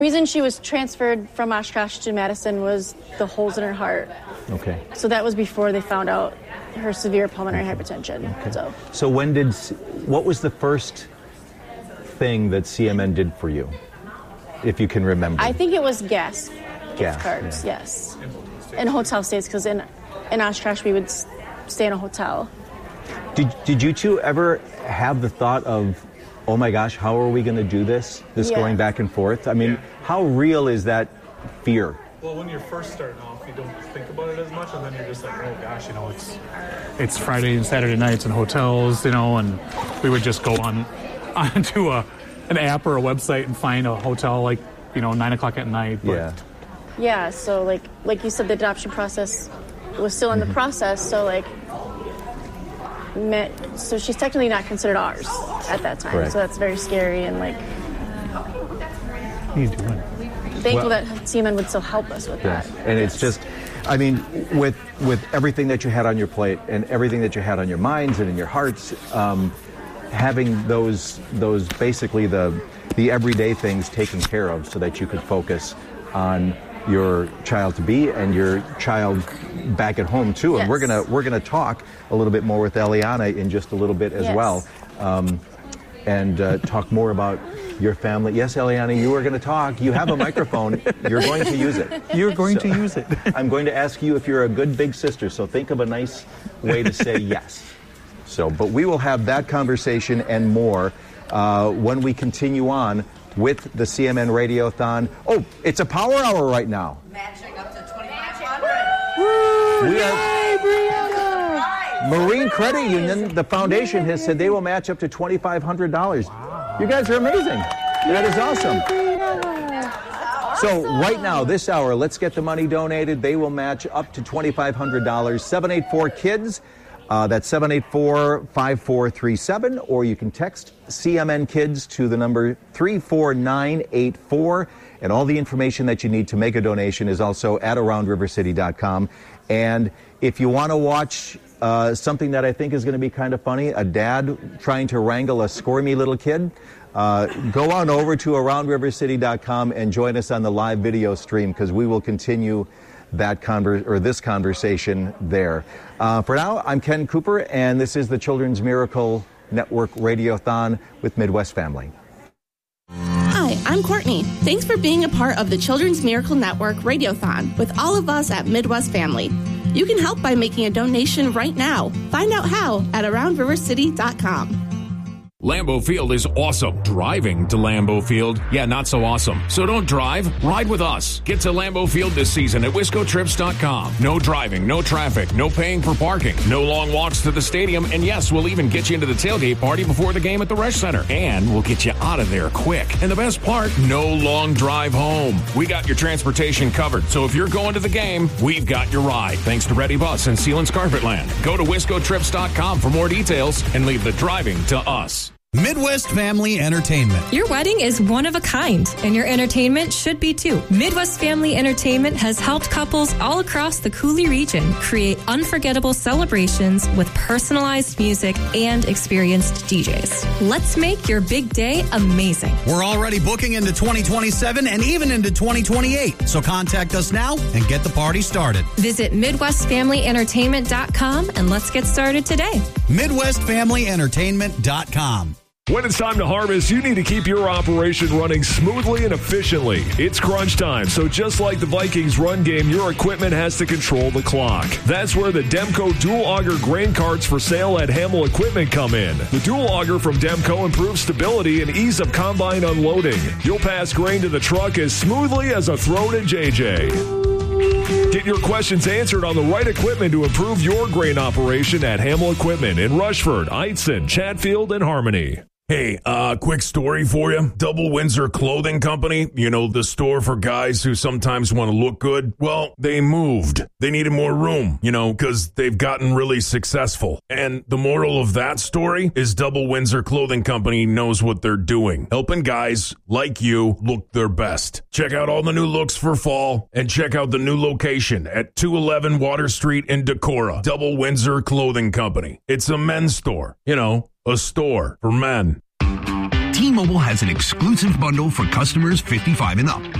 The reason she was transferred from Oshkosh to Madison was the holes in her heart. Okay. So that was before they found out her severe pulmonary hypertension. Okay. So what was the first thing that CMN did for you, if you can remember? I think it was gas cards, yes. And hotel stays, because in Oshkosh we would stay in a hotel. Did you two ever have the thought of, oh my gosh, how are we going to do this going back and forth? I mean, how real is that fear? Well, when you're first starting off, you don't think about it as much, and then you're just like, oh gosh, it's Friday and Saturday nights in hotels, and we would just go onto an app or a website and find a hotel 9 o'clock at night. But yeah. So like you said, the adoption process was still in the process. So so she's technically not considered ours at that time. Right. So that's very scary and What are you doing? Thankful that CMN would still help us with that. And it's just, I mean, with everything that you had on your plate and everything that you had on your minds and in your hearts, having those basically the everyday things taken care of so that you could focus on your child to be and your child back at home too. And we're gonna talk a little bit more with Eliana in just a little bit as well, and talk more about your family. Yes, Eliana, you are going to talk. You have a microphone. You're going to use it. You're going to use it. I'm going to ask you if you're a good big sister, so think of a nice way to say yes. But we will have that conversation and more when we continue on with the CMN Radiothon. Oh, it's a power hour right now. Matching up to $2,500. We are Marine Credit Union, the foundation has said they will match up to $2,500. Wow. You guys are amazing. That is awesome. So right now, this hour, let's get the money donated. They will match up to $2,500. 784-KIDS. That's 784-5437. Or you can text CMN Kids to the number 34984. And all the information that you need to make a donation is also at AroundRiverCity.com. And if you want to watch something that I think is going to be kind of funny, a dad trying to wrangle a squirmy little kid, go on over to AroundRiverCity.com and join us on the live video stream, because we will continue that this conversation there. For now, I'm Ken Cooper, and this is the Children's Miracle Network Radiothon with Midwest Family. Hi, I'm Courtney. Thanks for being a part of the Children's Miracle Network Radiothon with all of us at Midwest Family. You can help by making a donation right now. Find out how at AroundRiverCity.com. Lambeau Field is awesome. Driving to Lambeau Field, yeah, not so awesome. So don't drive, ride with us. Get to Lambeau Field this season at WiscoTrips.com. No driving, no traffic, no paying for parking, no long walks to the stadium, and yes, we'll even get you into the tailgate party before the game at the Resch Center. And we'll get you out of there quick. And the best part, no long drive home. We got your transportation covered, so if you're going to the game, we've got your ride. Thanks to Ready Bus and Sealands Carpetland. Go to WiscoTrips.com for more details and leave the driving to us. Midwest Family Entertainment. Your wedding is one of a kind, and your entertainment should be too. Midwest Family Entertainment has helped couples all across the Coulee region create unforgettable celebrations with personalized music and experienced DJs. Let's make your big day amazing. We're already booking into 2027 and even into 2028. So contact us now and get the party started. Visit MidwestFamilyEntertainment.com and let's get started today. MidwestFamilyEntertainment.com. When it's time to harvest, you need to keep your operation running smoothly and efficiently. It's crunch time, so just like the Vikings run game, your equipment has to control the clock. That's where the Demco Dual Auger grain carts for sale at Hamel Equipment come in. The Dual Auger from Demco improves stability and ease of combine unloading. You'll pass grain to the truck as smoothly as a throw to JJ. Get your questions answered on the right equipment to improve your grain operation at Hamel Equipment in Rushford, Eitzen, Chatfield, and Harmony. Hey, quick story for you. Double Windsor Clothing Company, you know, the store for guys who sometimes want to look good. Well, they moved. They needed more room, you know, because they've gotten really successful. And the moral of that story is Double Windsor Clothing Company knows what they're doing, helping guys like you look their best. Check out all the new looks for fall and check out the new location at 211 Water Street in Decorah. Double Windsor Clothing Company. It's a men's store, you know, a store for men. T-Mobile has an exclusive bundle for customers 55 and up.